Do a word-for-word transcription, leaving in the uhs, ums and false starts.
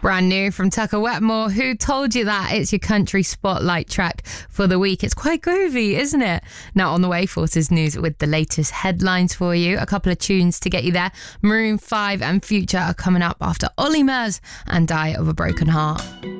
Brand new from Tucker Wetmore. Who Told You That? It's your country spotlight track for the week. It's quite groovy, isn't it? Now on the way, Forces News with the latest headlines for you. A couple of tunes to get you there. Maroon five and Future are coming up after Ollie Murs and Die of a Broken Heart.